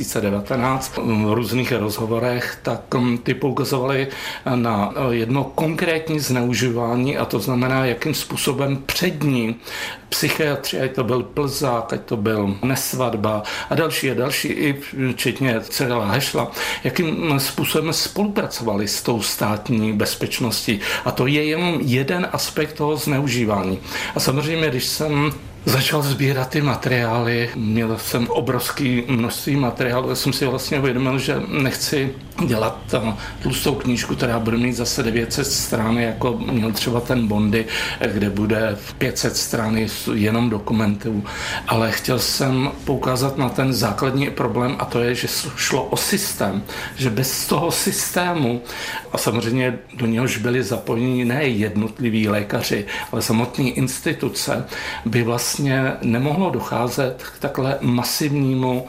2019 v různých rozhovorech, tak ty poukazovaly na jedno konkrétní zneužívání, a to znamená, jakým způsobem přední psychiatři, ať to byl Plzák, ať to byl Nesvadba a další, i včetně Cyrila Hešla, jakým způsobem spolupracovali s tou státní bezpečností. A to je jenom jeden aspekt toho zneužívání. A samozřejmě, když jsem začal sbírat ty materiály, měl jsem obrovské množství materiálů, já jsem si vlastně uvědomil, že nechci dělat tlustou knížku, která bude mít zase 900 stran, jako měl třeba ten Bondy, kde bude 500 stran jenom dokumentů, ale chtěl jsem poukázat na ten základní problém, a to je, že šlo o systém, že bez toho systému, a samozřejmě do něhož byli zapojeni ne jednotliví lékaři, ale samotné instituce, by vlastně nemohlo docházet k takhle masivnímu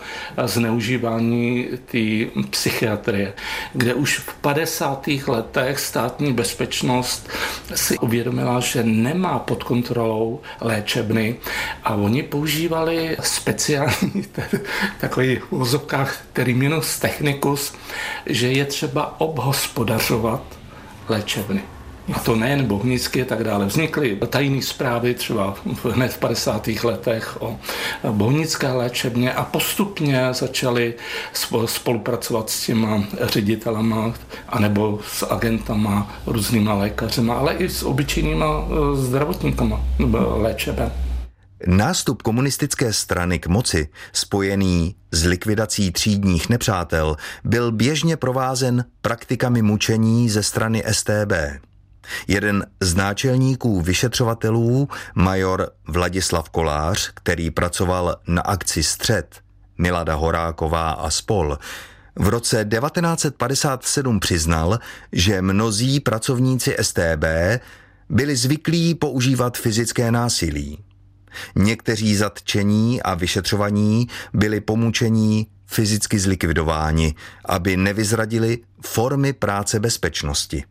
zneužívání té psychiatrie, kde už v 50. letech Státní bezpečnost si uvědomila, že nemá pod kontrolou léčebny a oni používali speciální takový v uvozovkách terminus technicus, že je třeba obhospodařovat léčebny. A to nejen Bohnicky a tak dále. Vznikly tajné zprávy třeba hned v 50. letech o bohnické léčebně a postupně začali spolupracovat s těma ředitelama anebo s agentama, různýma lékařema, ale i s obyčejnýma zdravotníkama léčeben. Nástup komunistické strany k moci, spojený s likvidací třídních nepřátel, byl běžně provázen praktikami mučení ze strany StB. Jeden z náčelníků vyšetřovatelů, major Vladislav Kolář, který pracoval na akci Střed, Milada Horáková a spol., v roce 1957 přiznal, že mnozí pracovníci StB byli zvyklí používat fyzické násilí. Někteří zatčení a vyšetřovaní byli po mučení fyzicky zlikvidováni, aby nevyzradili formy práce bezpečnosti.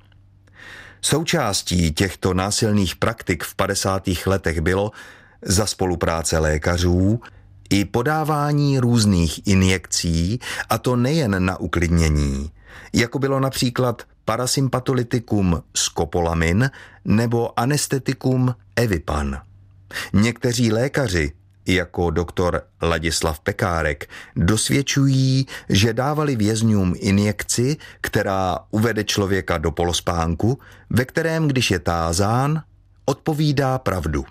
Součástí těchto násilných praktik v 50. letech bylo za spolupráce lékařů i podávání různých injekcí, a to nejen na uklidnění, jako bylo například parasympatolitikum skopolamin nebo anestetikum Evipan. Někteří lékaři, jako doktor Ladislav Pekárek, dosvědčují, že dávali vězňům injekci, která uvede člověka do polospánku, ve kterém, když je tázán, odpovídá pravdu.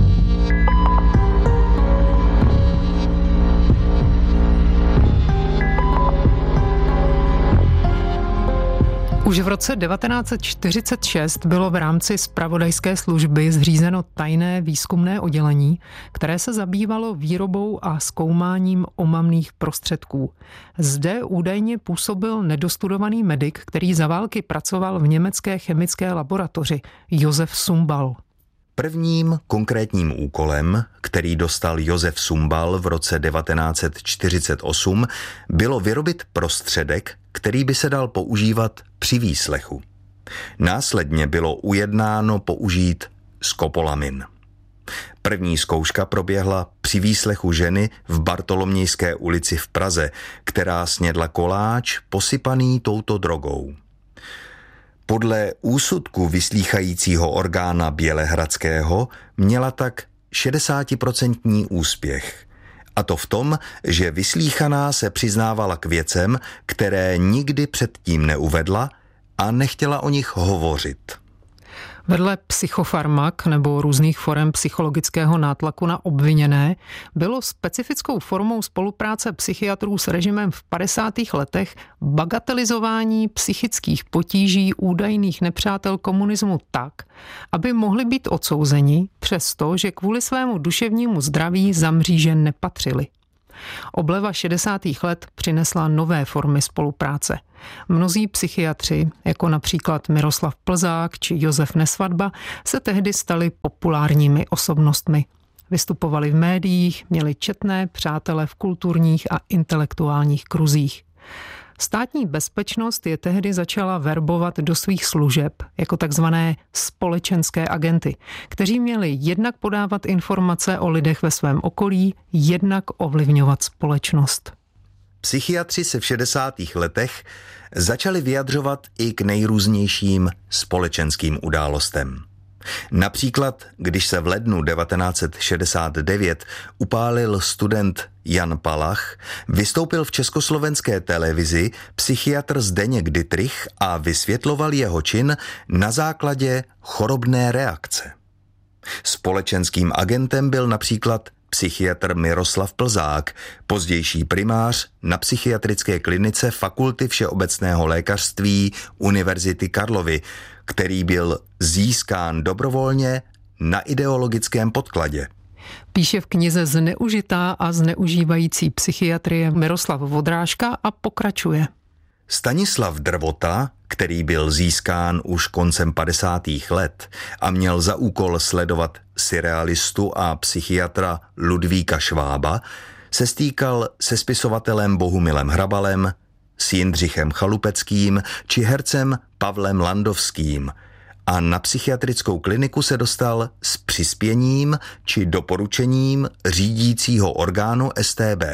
Už v roce 1946 bylo v rámci zpravodajské služby zřízeno tajné výzkumné oddělení, které se zabývalo výrobou a zkoumáním omamných prostředků. Zde údajně působil nedostudovaný medik, který za války pracoval v německé chemické laboratoři, Josef Sumbal. Prvním konkrétním úkolem, který dostal Josef Sumbal v roce 1948, bylo vyrobit prostředek, který by se dal používat při výslechu. Následně bylo ujednáno použít skopolamin. První zkouška proběhla při výslechu ženy v Bartolomějské ulici v Praze, která snědla koláč posypaný touto drogou. Podle úsudku vyslýchajícího orgána Bělehradského měla tak 60% úspěch A to v tom, že vyslýchaná se přiznávala k věcem, které nikdy předtím neuvedla a nechtěla o nich hovořit. Vedle psychofarmak nebo různých forem psychologického nátlaku na obviněné bylo specifickou formou spolupráce psychiatrů s režimem v 50. letech bagatelizování psychických potíží údajných nepřátel komunismu tak, aby mohli být odsouzeni, přesto, že kvůli svému duševnímu zdraví za mříže nepatřili. Obleva 60. let přinesla nové formy spolupráce. Mnozí psychiatři, jako například Miroslav Plzák či Josef Nesvadba, se tehdy stali populárními osobnostmi. Vystupovali v médiích, měli četné přátele v kulturních a intelektuálních kruzích. Státní bezpečnost je tehdy začala verbovat do svých služeb jako takzvané společenské agenty, kteří měli jednak podávat informace o lidech ve svém okolí, jednak ovlivňovat společnost. Psychiatři se v 60. letech začali vyjadřovat i k nejrůznějším společenským událostem. Například, když se v lednu 1969 upálil student Jan Palach, vystoupil v československé televizi psychiatr Zdeněk Dittrich a vysvětloval jeho čin na základě chorobné reakce. Společenským agentem byl například psychiatr Miroslav Plzák, pozdější primář na psychiatrické klinice Fakulty všeobecného lékařství Univerzity Karlovy, který byl získán dobrovolně na ideologickém podkladě. Píše v knize Zneužitá a zneužívající psychiatrie Miroslav Vodrážka a pokračuje. Stanislav Drvota, který byl získán už koncem 50. let a měl za úkol sledovat surrealistu a psychiatra Ludvíka Švába, se stýkal se spisovatelem Bohumilem Hrabalem, s Jindřichem Chalupeckým či hercem Pavlem Landovským a na psychiatrickou kliniku se dostal s přispěním či doporučením řídícího orgánu StB.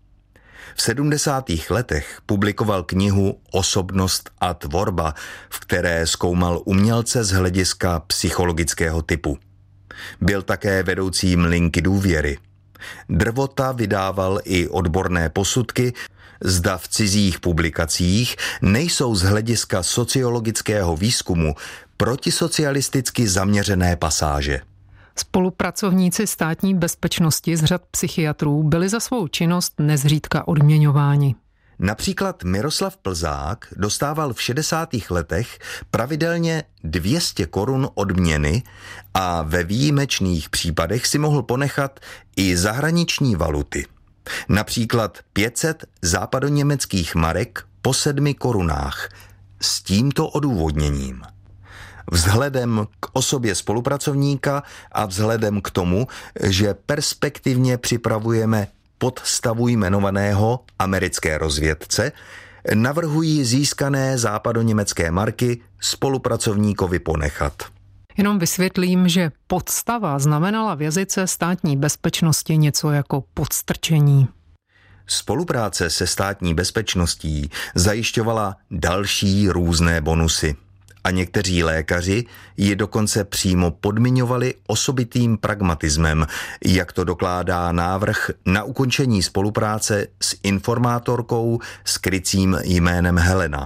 V 70. letech publikoval knihu Osobnost a tvorba, v které zkoumal umělce z hlediska psychologického typu. Byl také vedoucím linky důvěry. Drvota vydával i odborné posudky, zda v cizích publikacích nejsou z hlediska sociologického výzkumu protisocialisticky zaměřené pasáže. Spolupracovníci státní bezpečnosti z řad psychiatrů byli za svou činnost nezřídka odměňováni. Například Miroslav Plzák dostával v 60. letech pravidelně 200 korun odměny a ve výjimečných případech si mohl ponechat i zahraniční valuty. Například 500 západoněmeckých marek po 7 korunách s tímto odůvodněním. Vzhledem k osobě spolupracovníka a vzhledem k tomu, že perspektivně připravujeme podstavu jmenovaného americké rozvědce, navrhují získané západoněmecké marky spolupracovníkovi ponechat. Jenom vysvětlím, že podstava znamenala v jazyce státní bezpečnosti něco jako podstrčení. Spolupráce se státní bezpečností zajišťovala další různé bonusy. A někteří lékaři ji dokonce přímo podmiňovali osobitým pragmatismem, jak to dokládá návrh na ukončení spolupráce s informátorkou s krycím jménem Helena.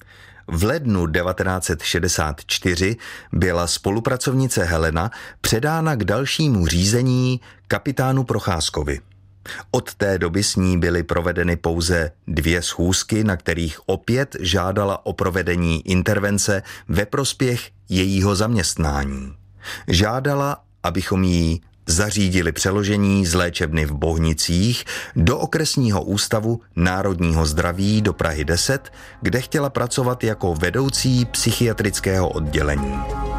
V lednu 1964 byla spolupracovnice Helena předána k dalšímu řízení kapitánu Procházkovi. Od té doby s ní byly provedeny pouze 2 schůzky, na kterých opět žádala o provedení intervence ve prospěch jejího zaměstnání. Žádala, abychom jí zařídili přeložení z léčebny v Bohnicích do okresního ústavu národního zdraví do Prahy 10, kde chtěla pracovat jako vedoucí psychiatrického oddělení.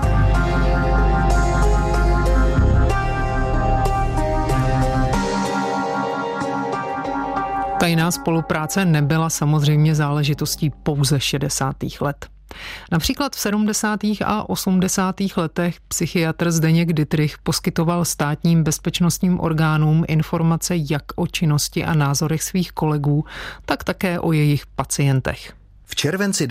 Tajná spolupráce nebyla samozřejmě záležitostí pouze 60. let. Například v 70. a 80. letech psychiatr Zdeněk Dittrich poskytoval státním bezpečnostním orgánům informace jak o činnosti a názorech svých kolegů, tak také o jejich pacientech. V červenci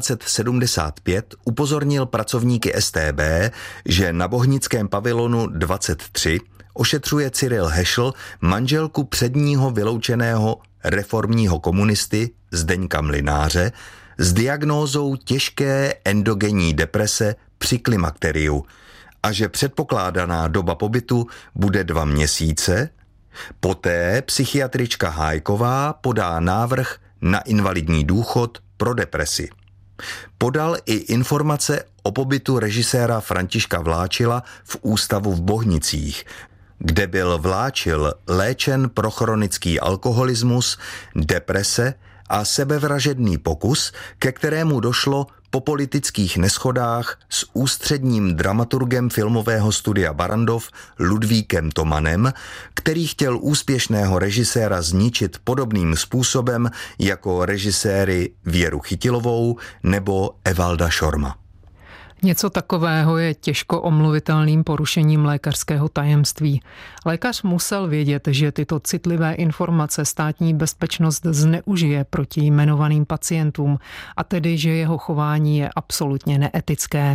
1975 upozornil pracovníky StB, že na bohnickém pavilonu 23 ošetřuje Cyril Hešl manželku předního vyloučeného reformního komunisty Zdeňka Mlynáře s diagnózou těžké endogenní deprese při klimakteriu a že předpokládaná doba pobytu bude 2 měsíce. Poté psychiatrička Hájková podá návrh na invalidní důchod pro depresi. Podal i informace o pobytu režiséra Františka Vláčila v ústavu v Bohnicích, kde byl Vláčil léčen pro chronický alkoholismus, deprese a sebevražedný pokus, ke kterému došlo po politických neschodách s ústředním dramaturgem filmového studia Barrandov Ludvíkem Tomanem, který chtěl úspěšného režiséra zničit podobným způsobem jako režiséry Věru Chytilovou nebo Evalda Šorma. Něco takového je těžko omluvitelným porušením lékařského tajemství. Lékař musel vědět, že tyto citlivé informace státní bezpečnost zneužije proti jmenovaným pacientům, a tedy, že jeho chování je absolutně neetické.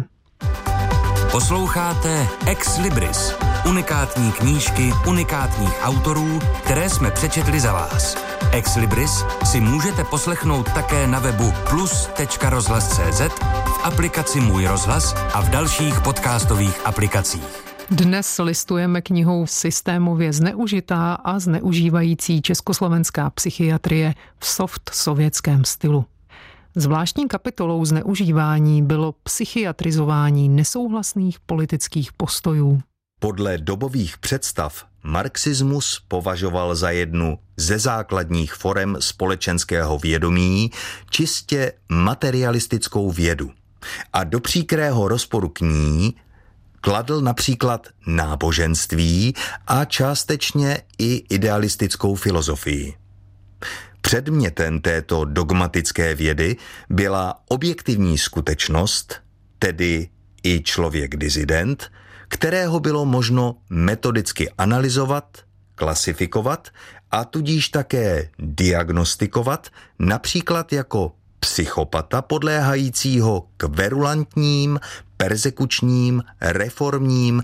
Posloucháte Ex Libris, unikátní knížky unikátních autorů, které jsme přečetli za vás. Ex Libris si můžete poslechnout také na webu plus.rozhlas.cz, v aplikaci Můj rozhlas a v dalších podcastových aplikacích. Dnes listujeme knihou Systémově zneužitá a zneužívající československá psychiatrie v soft sovětském stylu. Zvláštní kapitolou zneužívání bylo psychiatrizování nesouhlasných politických postojů. Podle dobových představ marxismus považoval za jednu ze základních forem společenského vědomí čistě materialistickou vědu a do příkrého rozporu k ní kladl například náboženství a částečně i idealistickou filozofii. Předmětem této dogmatické vědy byla objektivní skutečnost, tedy i člověk disident, kterého bylo možno metodicky analyzovat, klasifikovat a tudíž také diagnostikovat, například jako psychopata podléhajícího kverulantním, persekučním, reformním,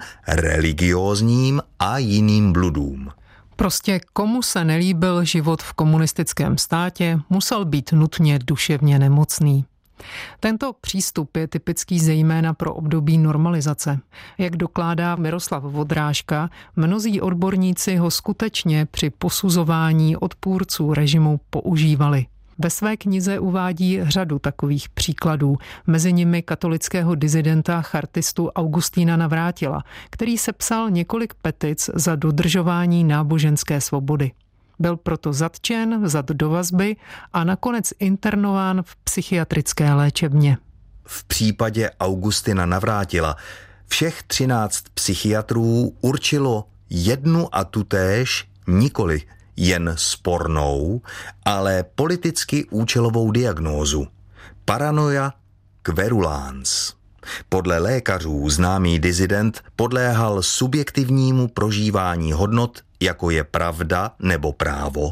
religiózním a jiným bludům. Prostě komu se nelíbil život v komunistickém státě, musel být nutně duševně nemocný. Tento přístup je typický zejména pro období normalizace. Jak dokládá Miroslav Vodrážka, mnozí odborníci ho skutečně při posuzování odpůrců režimu používali. Ve své knize uvádí řadu takových příkladů, mezi nimi katolického disidenta chartistu Augustína Navrátila, který sepsal několik petic za dodržování náboženské svobody. Byl proto zatčen, vzat do vazby a nakonec internován v psychiatrické léčebně. V případě Augustina Navrátila všech 13 psychiatrů určilo jednu a tutéž, nikoli jen spornou, ale politicky účelovou diagnózu. Paranoia querulans. Podle lékařů známý disident podléhal subjektivnímu prožívání hodnot, jako je pravda nebo právo,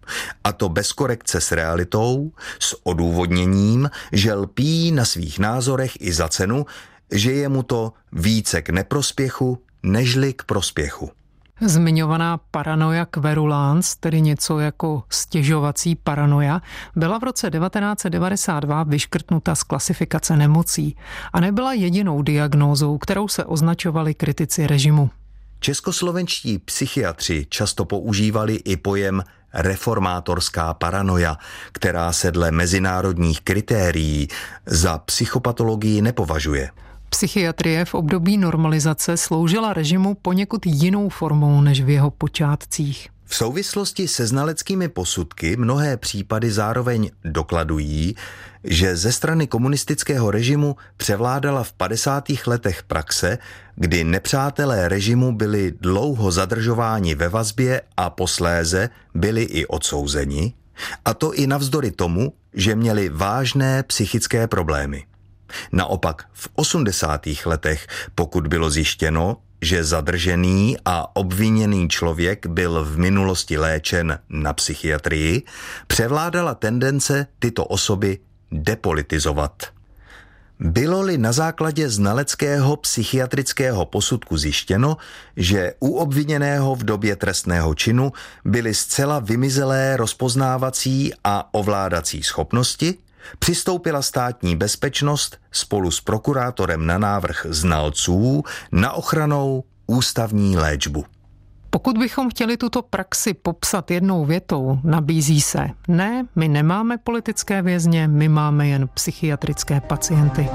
a to bez korekce s realitou, s odůvodněním, že lpí na svých názorech i za cenu, že je mu to více k neprospěchu, nežli k prospěchu. Zmiňovaná paranoia querulans, tedy něco jako stěžovací paranoia, byla v roce 1992 vyškrtnuta z klasifikace nemocí a nebyla jedinou diagnózou, kterou se označovali kritici režimu. Českoslovenští psychiatři často používali i pojem reformátorská paranoia, která se dle mezinárodních kritérií za psychopatologii nepovažuje. Psychiatrie v období normalizace sloužila režimu poněkud jinou formou než v jeho počátcích. V souvislosti se znaleckými posudky mnohé případy zároveň dokladují, že ze strany komunistického režimu převládala v 50. letech praxe, kdy nepřátelé režimu byli dlouho zadržováni ve vazbě a posléze byli i odsouzeni, a to i navzdory tomu, že měli vážné psychické problémy. Naopak v 80. letech, pokud bylo zjištěno, že zadržený a obviněný člověk byl v minulosti léčen na psychiatrii, převládala tendence tyto osoby depolitizovat. Bylo-li na základě znaleckého psychiatrického posudku zjištěno, že u obviněného v době trestného činu byly zcela vymizelé rozpoznávací a ovládací schopnosti, přistoupila Státní bezpečnost spolu s prokurátorem na návrh znalců na ochrannou ústavní léčbu. Pokud bychom chtěli tuto praxi popsat jednou větou, nabízí se: ne, my nemáme politické vězně, my máme jen psychiatrické pacienty.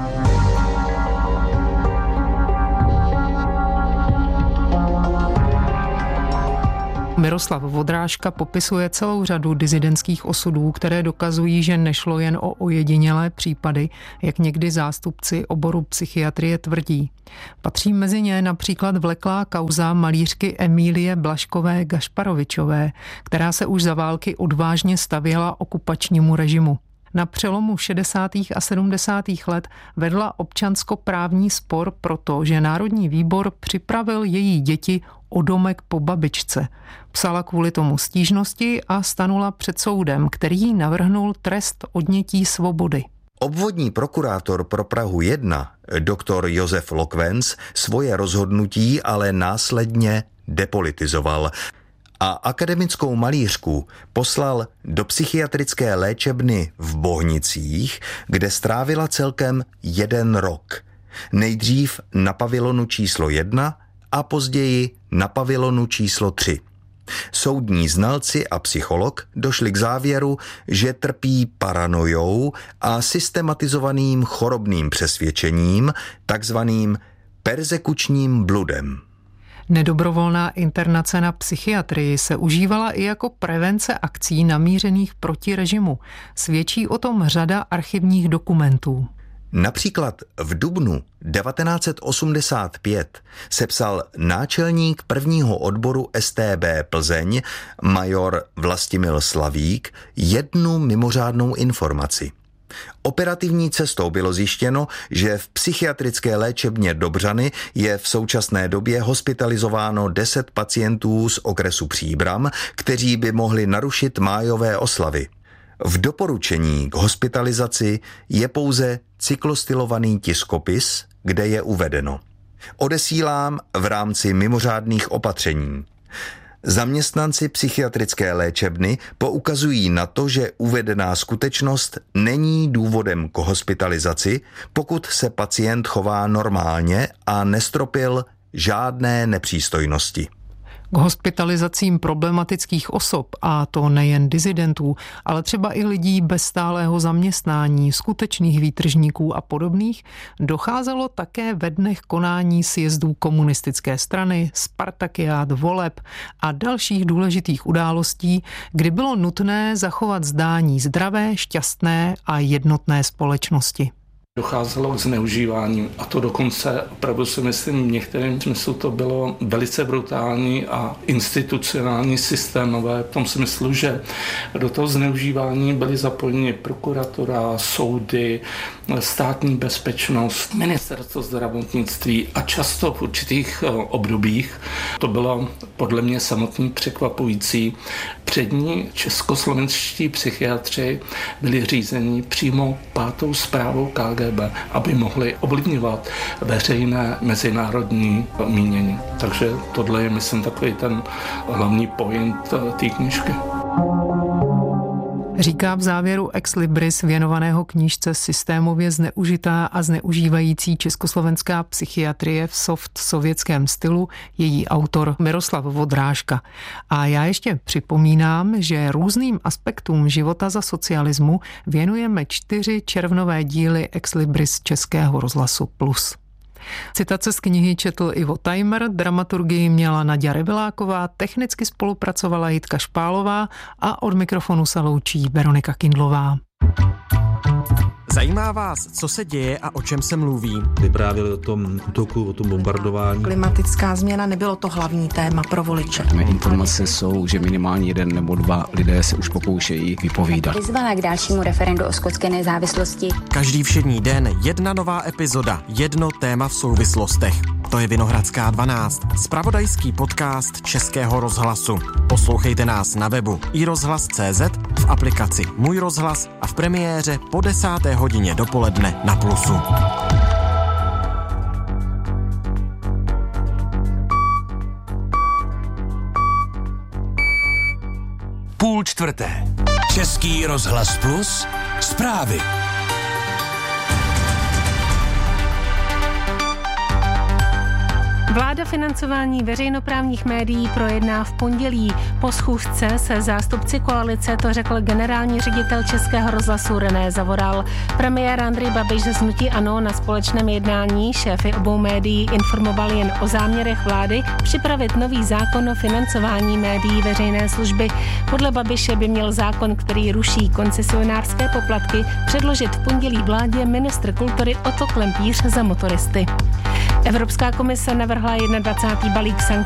Miroslav Vodrážka popisuje celou řadu disidentských osudů, které dokazují, že nešlo jen o ojedinělé případy, jak někdy zástupci oboru psychiatrie tvrdí. Patří mezi ně například vleklá kauza malířky Emílie Blažkové Gašparovičové, která se už za války odvážně stavěla okupačnímu režimu. Na přelomu 60. a 70. let vedla občanskoprávní spor proto, že Národní výbor připravil její děti o domek po babičce. Psala kvůli tomu stížnosti a stanula před soudem, který jí navrhnul trest odnětí svobody. Obvodní prokurátor pro Prahu 1, doktor Josef Lokvenc, svoje rozhodnutí ale následně depolitizoval a akademickou malířku poslal do psychiatrické léčebny v Bohnicích, kde strávila celkem 1 rok. Nejdřív na pavilonu číslo 1 a později na pavilonu číslo 3. Soudní znalci a psycholog došli k závěru, že trpí paranojou a systematizovaným chorobným přesvědčením, takzvaným perzekučním bludem. Nedobrovolná internace na psychiatrii se užívala i jako prevence akcí namířených proti režimu. Svědčí o tom řada archivních dokumentů. Například v dubnu 1985 sepsal náčelník prvního odboru StB Plzeň, major Vlastimil Slavík, jednu mimořádnou informaci. Operativní cestou bylo zjištěno, že v psychiatrické léčebně Dobřany je v současné době hospitalizováno 10 pacientů z okresu Příbram, kteří by mohli narušit májové oslavy. V doporučení k hospitalizaci je pouze cyklostylovaný tiskopis, kde je uvedeno: odesílám v rámci mimořádných opatření. Zaměstnanci psychiatrické léčebny poukazují na to, že uvedená skutečnost není důvodem k hospitalizaci, pokud se pacient chová normálně a nestropil žádné nepřístojnosti. K hospitalizacím problematických osob, a to nejen disidentů, ale třeba i lidí bez stálého zaměstnání, skutečných výtržníků a podobných, docházelo také ve dnech konání sjezdů komunistické strany, spartakiád, voleb a dalších důležitých událostí, kdy bylo nutné zachovat zdání zdravé, šťastné a jednotné společnosti. Docházelo k zneužívání a to dokonce, opravdu si myslím, v některém smyslu to bylo velice brutální a institucionální, systémové, v tom smyslu, že do toho zneužívání byly zapojeni prokuratura, soudy, státní bezpečnost, ministerstvo zdravotnictví a často v určitých obdobích, to bylo podle mě samotný překvapující, přední českoslovenští psychiatři byli řízeni přímo 5. správou KGB, aby mohli ovlivňovat veřejné mezinárodní mínění. Takže tohle je, myslím, takový ten hlavní point té knížky. Říká v závěru Ex Libris věnovaného knížce Systémově zneužitá a zneužívající československá psychiatrie v soft sovětském stylu její autor Miroslav Vodrážka. A já ještě připomínám, že různým aspektům života za socialismu věnujeme 4 červnové díly Ex Libris Českého rozhlasu Plus. Citace z knihy četl Ivo Tajmer, dramaturgii měla Naďa Rebeláková, technicky spolupracovala Jitka Špálová a od mikrofonu se loučí Veronika Kindlová. Zajímá vás, co se děje a o čem se mluví? Vyprávěli o tom útoku, o tom bombardování. Klimatická změna nebylo to hlavní téma pro voliče. Informace jsou, že minimálně 1 nebo 2 lidé se už pokoušejí vypovídat. Vyzvala k dalšímu referendu o skotské nezávislosti. Každý všední den 1 nová epizoda, 1 téma v souvislostech. To je Vinohradská 12, zpravodajský podcast Českého rozhlasu. Poslouchejte nás na webu iRozhlas.cz, v aplikaci Můj rozhlas a v premiéře po 10. hodině dopoledne na Plusu. Půl čtvrté. Český rozhlas Plus. Zprávy. Vláda financování veřejnoprávních médií projedná v pondělí. Po schůzce se zástupci koalice to řekl generální ředitel Českého rozhlasu René Zavoral. Premiér Andrej Babiš z hnutí ANO na společném jednání šéfy obou médií informoval jen o záměrech vlády připravit nový zákon o financování médií veřejné služby. Podle Babiše by měl zákon, který ruší koncesionářské poplatky, předložit v pondělí vládě ministr kultury Otto Klempíř za motoristy. Evropská komise navrhla 21. balík sankcí